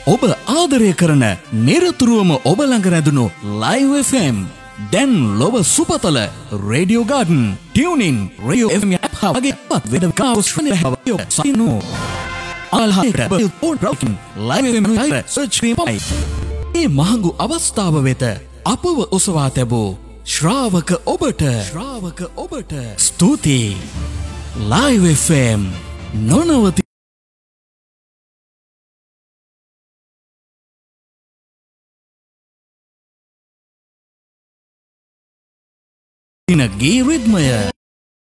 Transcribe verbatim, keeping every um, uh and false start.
ඔබ ආදරය කරන නිරතුරුවම ඔබ ළඟ රැඳුණු Live එෆ් එම් දැන් ලොව සුපතල radio garden tuning radio F M app වගේ පත් වෙද කාවස් ශ්‍රණය සයිනු අල්හාට පොන් රවකින් Live එෆ් එම් සර්ච් ක්‍රීමයි මේ මහඟු අවස්ථාව වෙත අපව ඔසවා තැබූ ශ්‍රාවක ඔබට ශ්‍රාවක ඔබට ස්තුතියි Live එෆ් එම් නොනවති ගේ රිද්මය